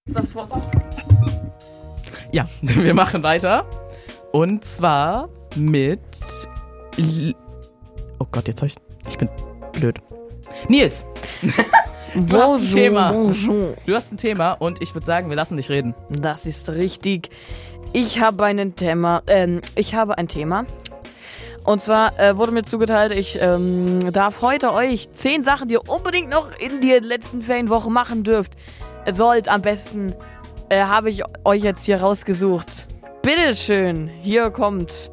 Ja, wir machen weiter. Und zwar mit... Oh Gott, ich bin blöd. Nils, du hast ein Thema. Bonjour. Du hast ein Thema und ich würde sagen, wir lassen dich reden. Das ist richtig. Ich habe ein Thema. Und zwar wurde mir zugeteilt, ich darf heute euch 10 Sachen, die ihr unbedingt noch in der letzten Ferienwoche machen sollt. Am besten habe ich euch jetzt hier rausgesucht. Bitteschön, hier kommt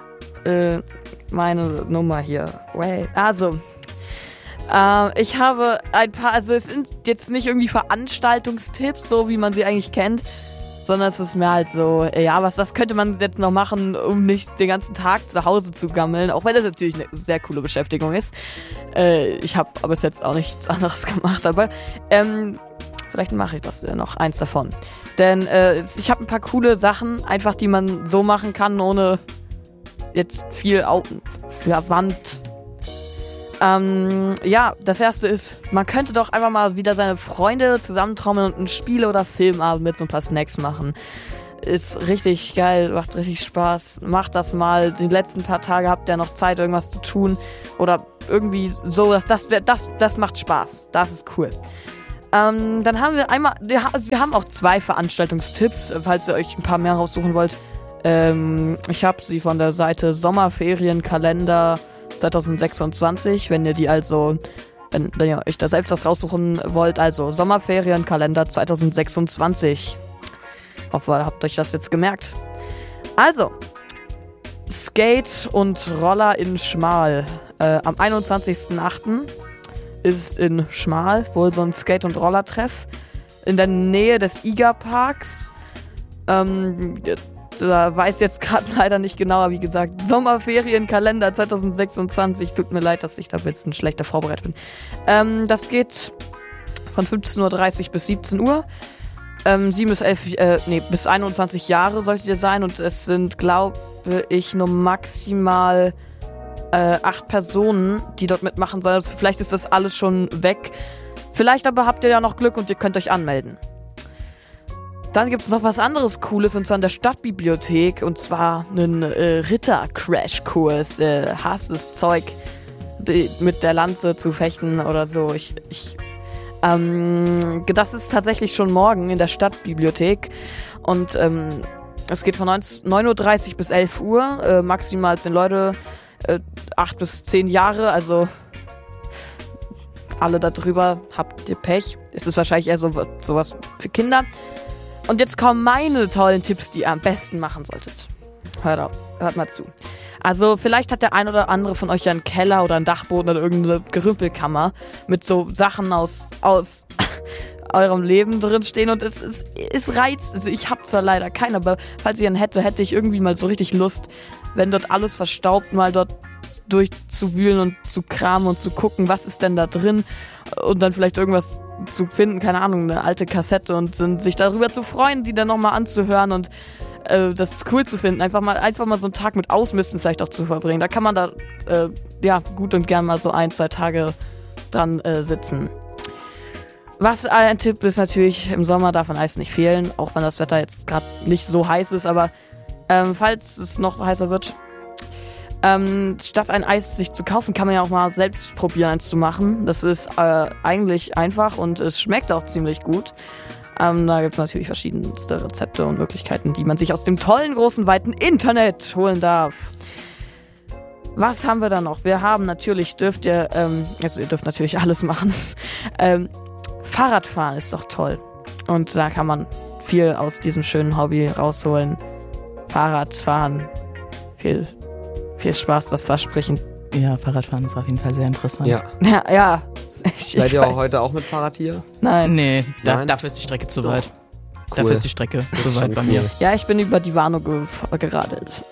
meine Nummer hier. Also, ich habe ein paar, also es sind jetzt nicht irgendwie Veranstaltungstipps, so wie man sie eigentlich kennt, sondern es ist mir halt so, ja, was könnte man jetzt noch machen, um nicht den ganzen Tag zu Hause zu gammeln, auch wenn das natürlich eine sehr coole Beschäftigung ist. Ich habe aber bis jetzt auch nichts anderes gemacht, aber vielleicht mache ich das noch, eins davon. Denn ich habe ein paar coole Sachen, einfach die man so machen kann, ohne jetzt viel Wand. Ja, das erste ist, man könnte doch einfach mal wieder seine Freunde zusammentrommeln und einen Spiele- oder Filmabend mit so ein paar Snacks machen. Ist richtig geil, macht richtig Spaß. Macht das mal. Die letzten paar Tage habt ihr noch Zeit, irgendwas zu tun. Oder irgendwie so, das macht Spaß. Das ist cool. Dann haben wir einmal, wir haben auch 2 Veranstaltungstipps, falls ihr euch ein paar mehr raussuchen wollt. Ich habe sie von der Seite Sommerferienkalender 2026, wenn ihr euch da selbst das raussuchen wollt, also Sommerferienkalender 2026. Hoffe, habt euch das jetzt gemerkt. Also, Skate und Roller in Schmal. Am 21.08. ist in Schmal wohl so ein Skate- und Roller-Treff in der Nähe des IGA-Parks. Da weiß jetzt gerade leider nicht genau, aber wie gesagt, Sommerferienkalender 2026. Tut mir leid, dass ich da ein bisschen schlechter vorbereitet bin. Das geht von 15.30 Uhr bis 17 Uhr. 7 bis 21 Jahre solltet ihr sein und es sind, glaube ich, nur maximal 8 Personen, die dort mitmachen sollen. Also vielleicht ist das alles schon weg. Vielleicht aber habt ihr ja noch Glück und ihr könnt euch anmelden. Dann gibt es noch was anderes Cooles, und zwar in der Stadtbibliothek, und zwar einen Ritter-Crash-Kurs. Hasses Zeug, mit der Lanze zu fechten oder so. Das ist tatsächlich schon morgen in der Stadtbibliothek. Und es geht von 9.30 Uhr bis 11 Uhr. Maximal 10 Leute, 8 bis 10 Jahre, also alle da drüber habt ihr Pech. Es ist wahrscheinlich eher sowas für Kinder. Und jetzt kommen meine tollen Tipps, die ihr am besten machen solltet. Hört mal zu. Also vielleicht hat der ein oder andere von euch ja einen Keller oder einen Dachboden oder irgendeine Gerümpelkammer mit so Sachen aus eurem Leben drin stehen, und es reizt. Also ich hab zwar leider keinen, aber falls ich einen hätte ich irgendwie mal so richtig Lust, wenn dort alles verstaubt, mal dort durchzuwühlen und zu kramen und zu gucken, was ist denn da drin, und dann vielleicht irgendwas zu finden, keine Ahnung, eine alte Kassette, und sich darüber zu freuen, die dann nochmal anzuhören und das ist cool zu finden, einfach mal so einen Tag mit Ausmisten vielleicht auch zu verbringen. Da kann man da gut und gern mal so 1-2 Tage dran sitzen. Was ein Tipp ist natürlich, im Sommer darf ein Eis nicht fehlen, auch wenn das Wetter jetzt gerade nicht so heiß ist, aber falls es noch heißer wird, statt ein Eis sich zu kaufen, kann man ja auch mal selbst probieren, eins zu machen. Das ist eigentlich einfach und es schmeckt auch ziemlich gut. Da gibt es natürlich verschiedenste Rezepte und Möglichkeiten, die man sich aus dem tollen, großen, weiten Internet holen darf. Was haben wir da noch? Wir haben natürlich, ihr dürft natürlich alles machen. Fahrradfahren ist doch toll. Und da kann man viel aus diesem schönen Hobby rausholen. Fahrradfahren, viel Spaß, das Versprechen. Ja, Fahrradfahren ist auf jeden Fall sehr interessant. Ja. Seid ihr auch heute auch mit Fahrrad hier? Nein. Nee, Nein? dafür ist die Strecke zu weit. Cool. Dafür ist die Strecke zu weit bei mir. Ja, ich bin über die Warnow geradelt.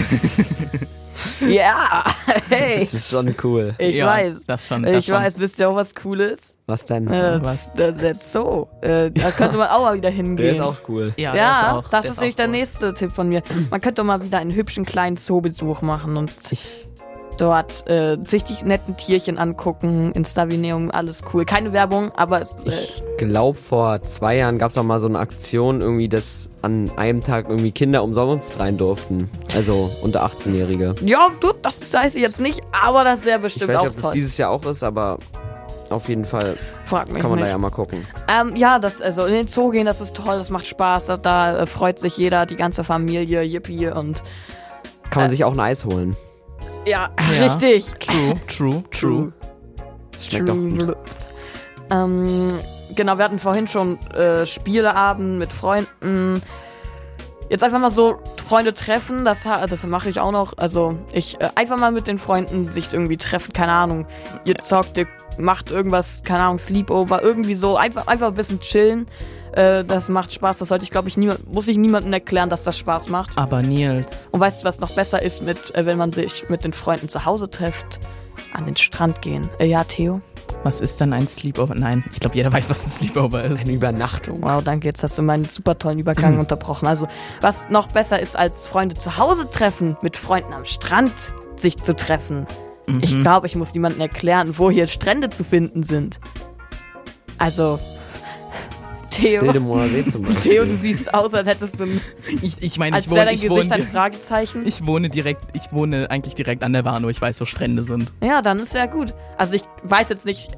Ja, hey. Das ist schon cool. Ich weiß. Wisst ihr auch, was cool ist? Was denn? Der Zoo. Da könnte man auch mal wieder hingehen. Der ist auch cool. Ja, das ist nämlich der nächste Tipp von mir. Man könnte mal wieder einen hübschen kleinen Zoobesuch machen und sich dort sich die netten Tierchen angucken, Insta-Vineum, alles cool. Keine Werbung, aber es... Ich glaube, vor 2 Jahren gab es auch mal so eine Aktion, irgendwie, dass an einem Tag irgendwie Kinder umsonst rein durften. Also unter 18-Jährige. Ja, du, das weiß ich jetzt nicht, aber das wäre bestimmt Ich weiß auch nicht, ob das toll. dieses Jahr auch ist, aber auf jeden Fall Frag mich kann man nicht. da ja mal gucken. Ja, also in den Zoo gehen, das ist toll, das macht Spaß, da freut sich jeder, die ganze Familie, yippie und Kann man sich auch ein Eis holen. ja, Ja. richtig. True. Das schmeckt auch gut. Genau, wir hatten vorhin schon Spieleabend mit Freunden. Jetzt einfach mal so Freunde treffen, das mache ich auch noch. Also einfach mal mit den Freunden sich irgendwie treffen, keine Ahnung. Ihr zockt, ihr macht irgendwas, keine Ahnung, Sleepover, irgendwie so. Einfach ein bisschen chillen. Das macht Spaß, das sollte ich, glaube ich, muss ich niemandem erklären, dass das Spaß macht. Aber Nils, Und weißt du, was noch besser ist, wenn man sich mit den Freunden zu Hause trifft? An den Strand gehen. Ja, Theo? was ist dann ein Sleepover? Nein, ich glaube, jeder weiß, was ein Sleepover ist. Eine Übernachtung. Wow, danke, jetzt hast du meinen super tollen Übergang unterbrochen. Also, was noch besser ist, als Freunde zu Hause treffen, mit Freunden am Strand sich zu treffen. Ich glaube, ich muss niemandem erklären, wo hier Strände zu finden sind. Also, Theo, Sildemower See zum Beispiel. Theo, du siehst aus, als hättest du, Ich meine, als wäre dein Gesicht ein Fragezeichen. ich wohne eigentlich direkt an der Warnow. Ich weiß, wo Strände sind. Ja, dann ist ja gut. Also ich weiß jetzt nicht,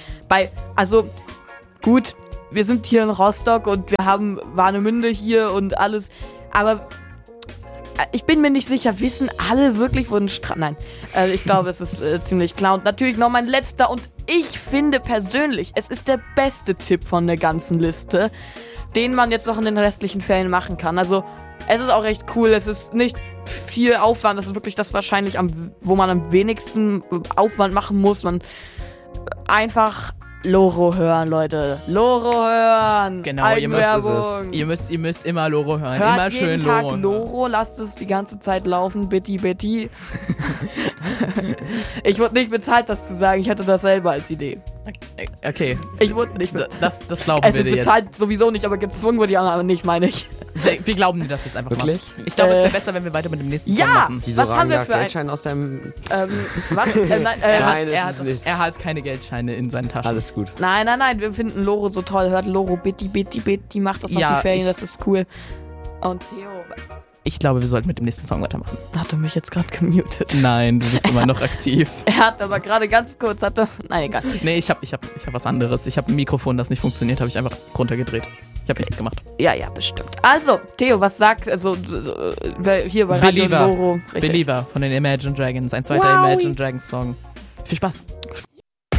gut, wir sind hier in Rostock und wir haben Warnemünde hier und alles, aber ich bin mir nicht sicher, wissen alle wirklich, wo ein Strand... Nein, ich glaube, es ist ziemlich klar. Und natürlich noch mein letzter und ich finde persönlich, es ist der beste Tipp von der ganzen Liste, den man jetzt noch in den restlichen Ferien machen kann. Also, es ist auch recht cool, es ist nicht viel Aufwand, das ist wirklich das wahrscheinlich, wo man am wenigsten Aufwand machen muss. Man einfach Loro hören, Leute. Loro hören. Genau, ihr müsst Eigenwerbung. Ihr müsst immer Loro hören. Hört immer jeden schön Tag Loro. Loro, lasst es die ganze Zeit laufen, bitte. Ich wurde nicht bezahlt, das zu sagen, ich hatte das selber als Idee. Okay, Ich wurde nicht bezahlt. das glauben Also wir dir jetzt. bezahlt sowieso nicht, aber gezwungen wurde ich auch aber nicht, meine ich. Wir glauben dir das jetzt einfach Wirklich? mal. Ich glaube, es wäre besser, wenn wir weiter mit dem nächsten Song Ja! machen. Wieso Was haben ragen wir da für ein... Geldschein aus deinem... Was? Nein, Nein, das ist nichts. Er hat keine Geldscheine in seinen Taschen. Alles gut. nein, wir finden Loro so toll. Hört Loro, bitte, macht das noch Ja, die Ferien, ich- das ist cool. Und Theo, Ich glaube, wir sollten mit dem nächsten Song weitermachen. hat er mich jetzt gerade gemutet? Nein, du bist immer noch aktiv. Er hat aber gerade ganz kurz, nein, egal. Nee, ich hab was anderes. Ich habe ein Mikrofon, das nicht funktioniert, habe ich einfach runtergedreht. Ich habe nichts gemacht. Ja, bestimmt. Also, Theo, was sagt, hier bei Radio Believer. Loro. Richtig. Believer von den Imagine Dragons. Ein zweiter Wowie. Imagine Dragons Song. Viel Spaß.